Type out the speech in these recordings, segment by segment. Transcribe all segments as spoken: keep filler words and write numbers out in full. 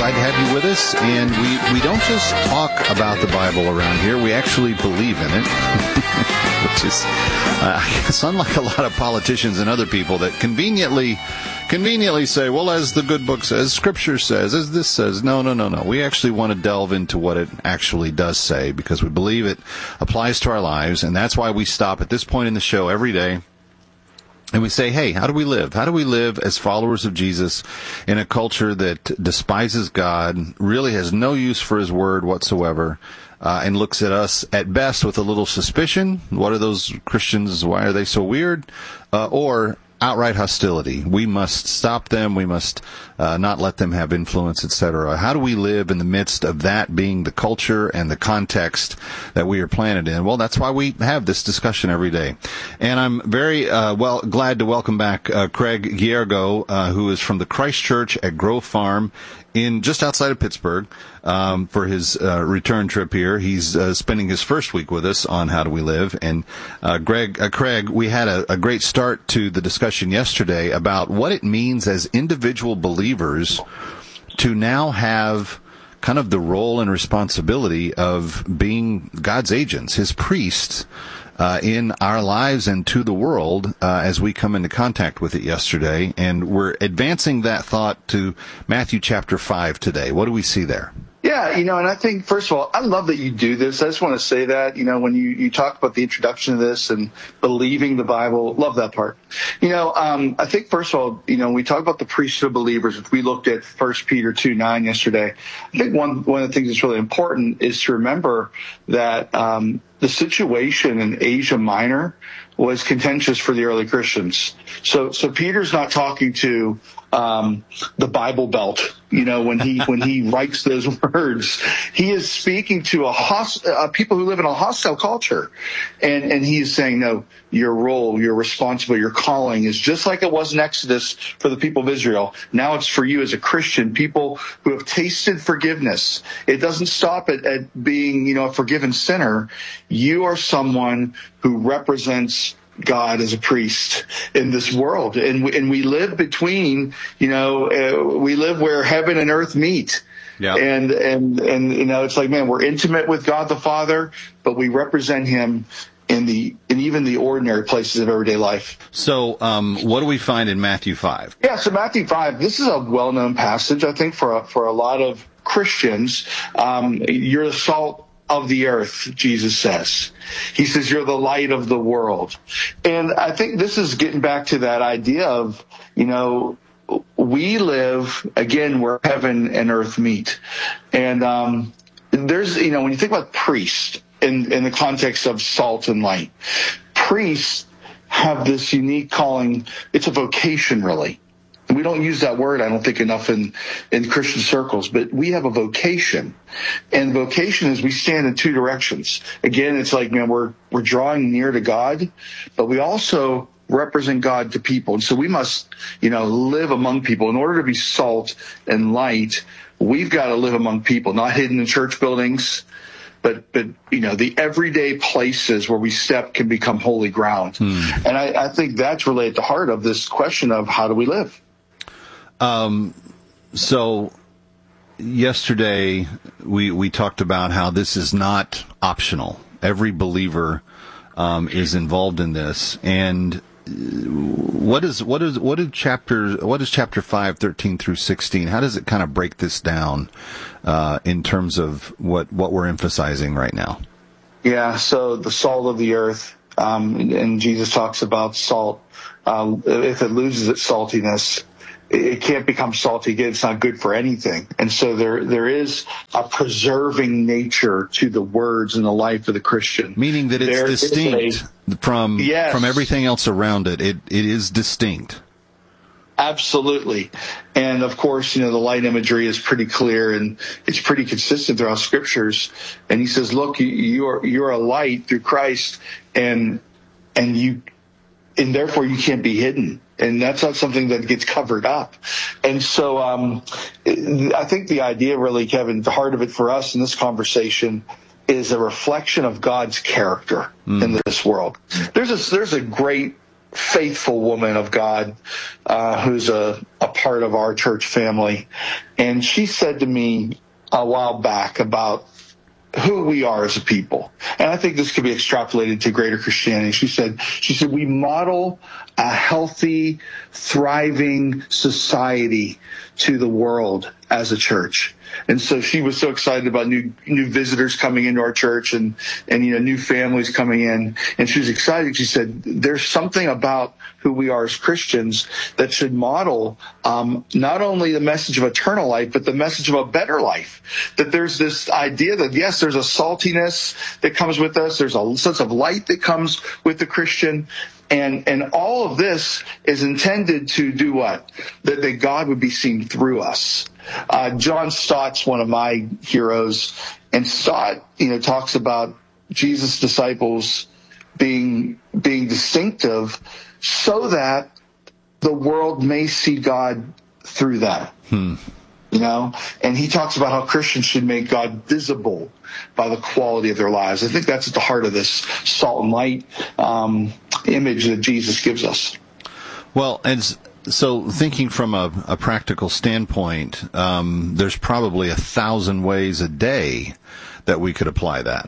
glad to have you with us. And we, we don't just talk about the Bible around here. We actually believe in it, which is, uh, I guess, unlike a lot of politicians and other people that conveniently conveniently say, well, as the good book says, Scripture says, as this says. No, no, no, no. We actually want to delve into what it actually does say because we believe it applies to our lives. And that's why we stop at this point in the show every day. And we say, hey, how do we live? How do we live as followers of Jesus in a culture that despises God, really has no use for his word whatsoever, uh, and looks at us at best with a little suspicion? What are those Christians? Why are they so weird? Uh, or outright hostility. We must stop them. We must uh, not let them have influence, et cetera. How do we live in the midst of that being the culture and the context that we are planted in? Well, that's why we have this discussion every day. And I'm very uh, well glad to welcome back uh, Craig Giergo, uh, who is from the Christ Church at Grove Farm in just outside of Pittsburgh, um, for his uh, return trip here. He's uh, spending his first week with us on How Do We Live. And uh, Greg, uh, Craig, we had a, a great start to the discussion yesterday about what it means as individual believers to now have kind of the role and responsibility of being God's agents, his priests, Uh, in our lives and to the world uh, as we come into contact with it yesterday. And we're advancing that thought to Matthew chapter five today. What do we see there? Yeah, you know, and I think, first of all, I love that you do this. I just want to say that, you know, when you, you talk about the introduction of this and believing the Bible, love that part. You know, um, I think, first of all, you know, we talk about the priesthood of believers. If we looked at First Peter two nine yesterday, I think one, one of the things that's really important is to remember that um, the situation in Asia Minor was contentious for the early Christians. So, so Peter's not talking to um, the Bible Belt, you know, when he when he writes those words. He is speaking to a host, uh, people who live in a hostile culture, and and he is saying, no, your role, your responsibility, your calling is just like it was in Exodus for the people of Israel. Now it's for you as a Christian, people who have tasted forgiveness. It doesn't stop at, at being, you know, a forgiven sinner. You are someone who represents God as a priest in this world. And we, and we live between, you know, uh, we live where heaven and earth meet. Yeah. And, and, and, you know, it's like, man, we're intimate with God the Father, but we represent him in the, in even the ordinary places of everyday life. So, um, what do we find in Matthew five? Yeah. So Matthew five, this is a well-known passage, I think, for a, for a lot of Christians. Um, you're the salt of the earth, Jesus says. He says, you're the light of the world. And I think this is getting back to that idea of, you know, we live, again, where heaven and earth meet. And um, there's, you know, when you think about priests in, in the context of salt and light, priests have this unique calling. It's a vocation, really. We don't use that word, I don't think, enough in, in Christian circles, but we have a vocation. And vocation is we stand in two directions. Again, it's like, man, we're, we're drawing near to God, but we also represent God to people. And so we must, you know, live among people. In order to be salt and light, we've got to live among people, not hidden in church buildings, but, but, you know, the everyday places where we step can become holy ground. Hmm. And I, I think that's really at the heart of this question of how do we live? Um, so yesterday we, we talked about how this is not optional. Every believer, um, is involved in this. And what is, what is, what is chapter, what is chapter five, thirteen through sixteen? How does it kind of break this down, uh, in terms of what, what we're emphasizing right now? Yeah. So the salt of the earth, um, and Jesus talks about salt, um, if it loses its saltiness, it can't become salty again. It's not good for anything. And so there, there is a preserving nature to the words and the life of the Christian. Meaning that it's there distinct a, from, yes. from everything else around it. It, it is distinct. Absolutely. And of course, you know, the light imagery is pretty clear and it's pretty consistent throughout scriptures. And he says, look, you, you are, you're a light through Christ and, and you, and therefore you can't be hidden. And that's not something that gets covered up. And so um, I think the idea really, Kevin, the heart of it for us in this conversation is a reflection of God's character mm. in this world. There's a, there's a great faithful woman of God uh, who's a, a part of our church family. And she said to me a while back about who we are as a people. And I think this could be extrapolated to greater Christianity. She said, she said, we model a healthy, thriving society to the world as a church. And so she was so excited about new new visitors coming into our church and, and, you know, new families coming in. And she was excited. She said, there's something about who we are as Christians that should model um, not only the message of eternal life, but the message of a better life. That there's this idea that, yes, there's a saltiness that comes with us. There's a sense of light that comes with the Christian. And and all of this is intended to do what? That, that God would be seen through us. Uh, John Stott's one of my heroes, and Stott, you know, talks about Jesus' disciples being being distinctive, so that the world may see God through that. Hmm. You know, and he talks about how Christians should make God visible by the quality of their lives. I think that's at the heart of this salt and light um, image that Jesus gives us. Well, and so thinking from a, a practical standpoint, um, there's probably a thousand ways a day that we could apply that.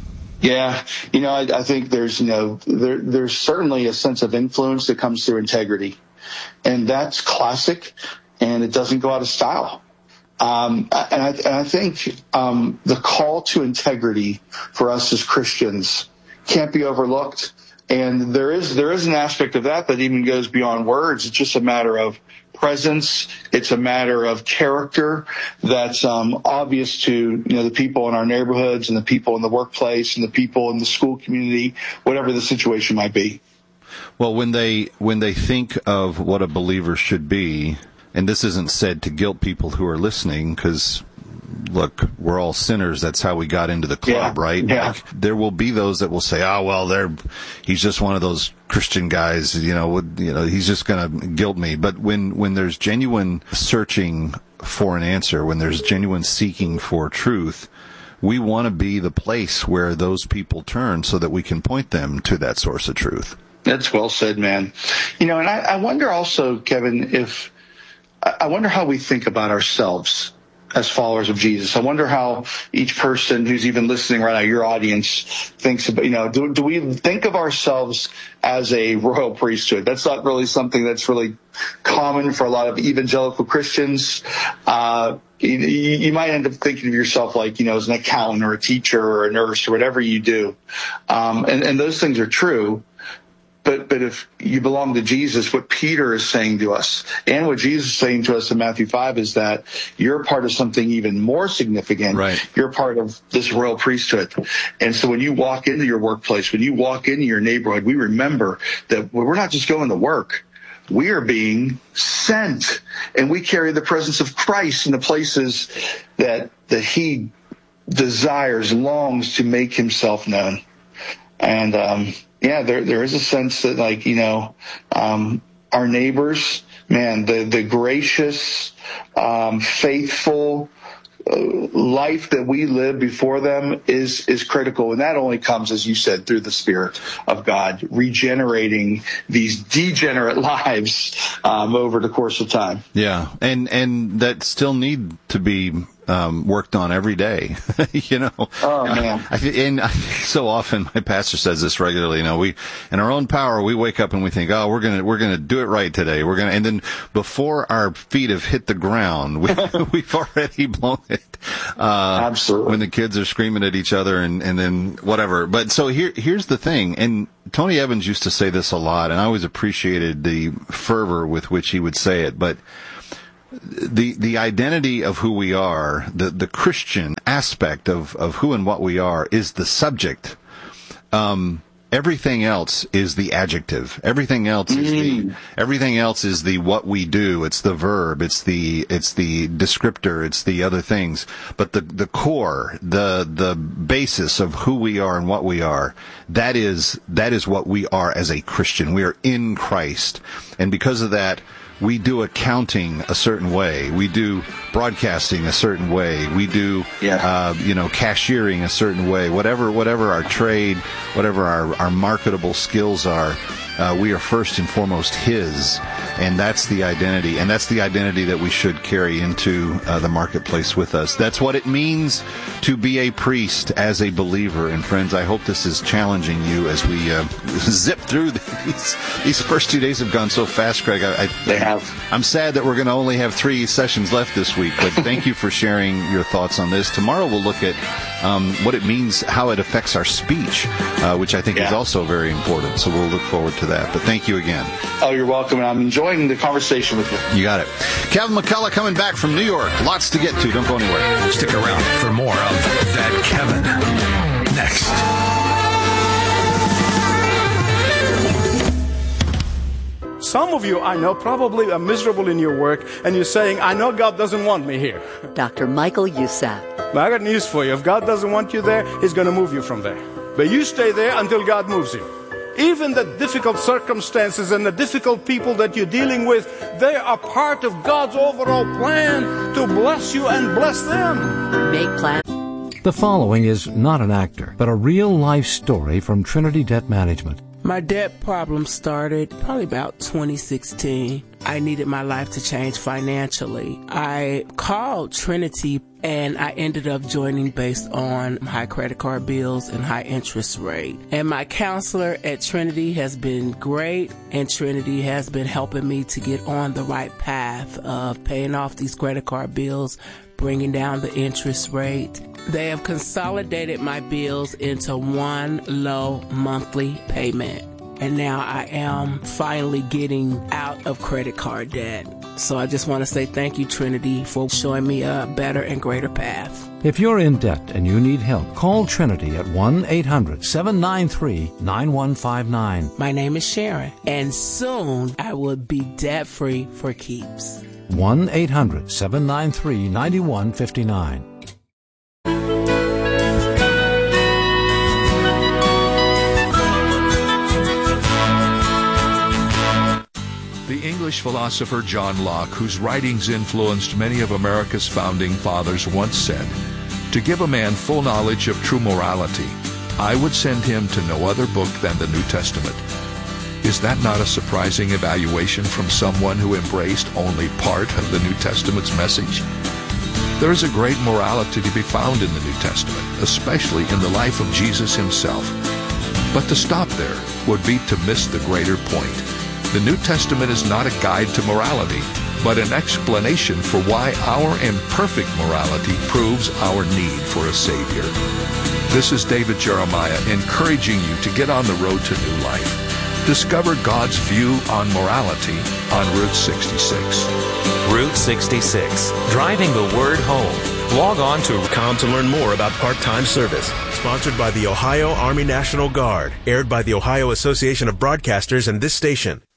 Yeah, you know, I, I think there's, you know, there, there's certainly a sense of influence that comes through integrity, and that's classic, and it doesn't go out of style. Um, and, I, and I think um, the call to integrity for us as Christians can't be overlooked. And there is there is an aspect of that that even goes beyond words. It's just a matter of presence. It's a matter of character that's um, obvious to, you know, the people in our neighborhoods and the people in the workplace and the people in the school community, whatever the situation might be. Well, when they when they think of what a believer should be, and this isn't said to guilt people who are listening, because, look, we're all sinners. That's how we got into the club, yeah, right? Yeah. Like, there will be those that will say, oh, well, they're, he's just one of those Christian guys, you know, would, you know, he's just going to guilt me. But when, when there's genuine searching for an answer, when there's genuine seeking for truth, we want to be the place where those people turn so that we can point them to that source of truth. That's well said, man. You know, and I, I wonder also, Kevin, if, I wonder how we think about ourselves as followers of Jesus. I wonder how each person who's even listening right now, your audience, thinks about, you know, do, do we think of ourselves as a royal priesthood? That's not really something that's really common for a lot of evangelical Christians. Uh, you, you might end up thinking of yourself like, you know, as an accountant or a teacher or a nurse or whatever you do. Um, and, and those things are true. But but if you belong to Jesus, what Peter is saying to us and what Jesus is saying to us in Matthew five is that you're part of something even more significant. Right. You're part of this royal priesthood. And so when you walk into your workplace, when you walk into your neighborhood, we remember that we're not just going to work. We are being sent, and we carry the presence of Christ in the places that that he desires, longs to make himself known. And um Yeah, there there is a sense that, like, you know, um, our neighbors, man, the the gracious, um, faithful uh, life that we live before them is is critical, and that only comes, as you said, through the Spirit of God regenerating these degenerate lives um, over the course of time. Yeah, and and that still need to be Um, worked on every day, you know. Oh man! I, and I, so often my pastor says this regularly. You know, we in our own power, we wake up and we think, "Oh, we're gonna we're gonna do it right today. We're gonna," and then before our feet have hit the ground, we, we've already blown it. Uh, Absolutely. When the kids are screaming at each other and and then whatever. But so here here's the thing, and Tony Evans used to say this a lot, and I always appreciated the fervor with which he would say it, but. The the identity of who we are, the, the Christian aspect of, of who and what we are is the subject. Um, everything else is the adjective. Everything else is the everything else is the what we do. It's the verb. It's the it's the descriptor. It's the other things. But the the core, the the basis of who we are and what we are, that is that is what we are as a Christian. We are in Christ, and because of that, we do accounting a certain way. We do broadcasting a certain way. We do, yeah. uh, you know, cashiering a certain way. Whatever, whatever our trade, whatever our, our marketable skills are, uh, we are first and foremost His, and that's the identity, and that's the identity that we should carry into uh, the marketplace with us. That's what it means to be a priest as a believer. And friends, I hope this is challenging you as we uh, zip through these. These first two days have gone so fast, Craig. I, I, they have. I'm sad that we're going to only have three sessions left this week, but thank you for sharing your thoughts on this. Tomorrow we'll look at um, what it means, how it affects our speech, uh, which I think yeah. is also very important. So we'll look forward to that. But thank you again. Oh, you're welcome. And I'm enjoying the conversation with you. You got it. Kevin McCullough coming back from New York. Lots to get to. Don't go anywhere. Stick around for more of That Kevin. Next. Some of you, I know, probably are miserable in your work, and you're saying, I know God doesn't want me here. Doctor Michael Youssef. But I got news for you. If God doesn't want you there, He's going to move you from there. But you stay there until God moves you. Even the difficult circumstances and the difficult people that you're dealing with, they are part of God's overall plan to bless you and bless them. Make plans. The following is not an actor, but a real-life story from Trinity Debt Management. My debt problem started probably about twenty sixteen. I needed my life to change financially. I called Trinity and I ended up joining based on high credit card bills and high interest rate. And my counselor at Trinity has been great, and Trinity has been helping me to get on the right path of paying off these credit card bills, bringing down the interest rate. They have consolidated my bills into one low monthly payment. And now I am finally getting out of credit card debt. So I just want to say thank you, Trinity, for showing me a better and greater path. If you're in debt and you need help, call Trinity at one eight hundred seven nine three nine one five nine. My name is Sharon, and soon I will be debt-free for keeps. one eight hundred seven nine three nine one five nine. The English philosopher John Locke, whose writings influenced many of America's founding fathers, once said, "To give a man full knowledge of true morality, I would send him to no other book than the New Testament." Is that not a surprising evaluation from someone who embraced only part of the New Testament's message? There is a great morality to be found in the New Testament, especially in the life of Jesus himself. But to stop there would be to miss the greater point. The New Testament is not a guide to morality, but an explanation for why our imperfect morality proves our need for a Savior. This is David Jeremiah encouraging you to get on the road to new life. Discover God's view on morality on Route sixty-six. Route sixty-six, driving the word home. Log on to .com to learn more about part-time service. Sponsored by the Ohio Army National Guard. Aired by the Ohio Association of Broadcasters and this station.